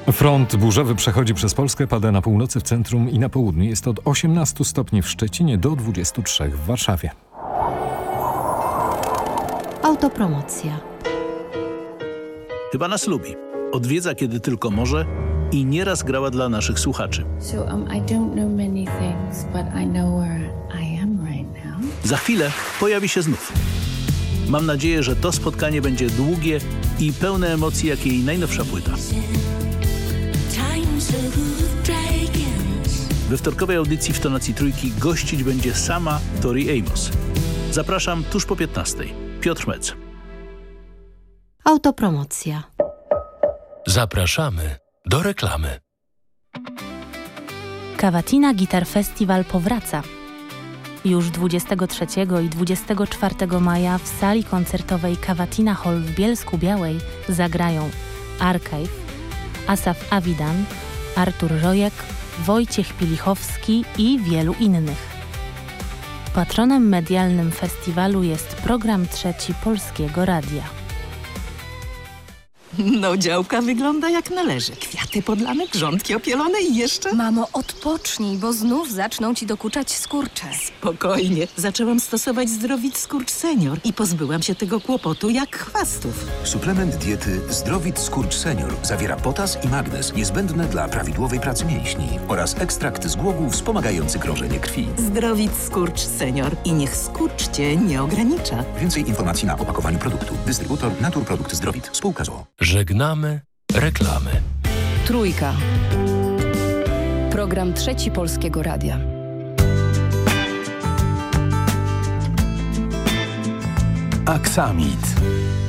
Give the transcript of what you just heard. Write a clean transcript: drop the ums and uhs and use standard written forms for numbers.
Front burzowy przechodzi przez Polskę, pada na północy, w centrum i na południu. Jest od 18 stopni w Szczecinie do 23 w Warszawie. Autopromocja. Chyba nas lubi. Odwiedza kiedy tylko może i nieraz grała dla naszych słuchaczy. I don't know many things, but I know where I am right now. Za chwilę pojawi się znów. Mam nadzieję, że to spotkanie będzie długie i pełne emocji jak jej najnowsza płyta. We wtorkowej audycji w tonacji trójki gościć będzie sama Tori Amos. Zapraszam tuż po 15:00. Piotr Mec. Autopromocja. Zapraszamy do reklamy. Cavatina Guitar Festival powraca. Już 23 i 24 maja w sali koncertowej Cavatina Hall w Bielsku-Białej zagrają Archive, Asaf Avidan, Artur Rojek, Wojciech Pilichowski i wielu innych. Patronem medialnym festiwalu jest program Trzeci Polskiego Radia. No, działka wygląda jak należy. Kwiaty podlane, grządki opielone i jeszcze... Mamo, odpocznij, bo znów zaczną ci dokuczać skurcze. Spokojnie. Zaczęłam stosować Zdrowit Skurcz Senior i pozbyłam się tego kłopotu jak chwastów. Suplement diety Zdrowit Skurcz Senior zawiera potas i magnez niezbędne dla prawidłowej pracy mięśni oraz ekstrakt z głogów wspomagający krążenie krwi. Zdrowit Skurcz Senior i niech skurcz cię nie ogranicza. Więcej informacji na opakowaniu produktu. Dystrybutor Naturprodukt Zdrowit. Spółka z o.o. Żegnamy reklamy. Trójka. Program Trzeci Polskiego Radia. Aksamit.